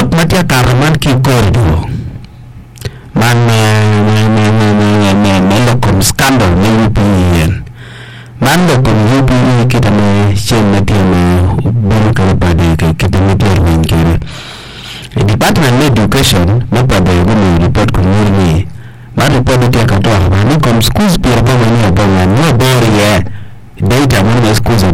report matia karaman ki gordo man locum scandal me UPN man locum UPN kita me chen matia me buru kalapade kita matia ruin kere Department of Education mapada yume report kumuri ma report matia katoa ni kom schools pia baba ni abonga ni bori ya data mo schools